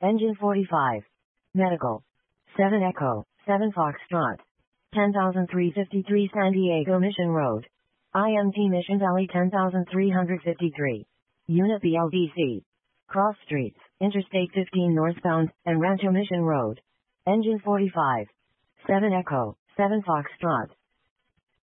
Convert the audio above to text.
Engine 45. Medical. 7 Echo, 7 Foxtrot. 10,353 San Diego Mission Road. IMT Mission Valley 10,353. Unit BLDC. Cross Streets, Interstate 15 northbound, and Rancho Mission Road. Engine 45. 7 Echo, 7 Foxtrot.